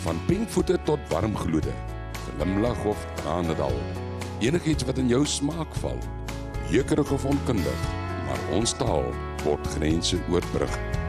Van pinkvoete tot warmgloede, glimlag of tranendal, enigiets wat in jou smaak val, jeukerig of onkundig, maar ons taal word grense oorbrug.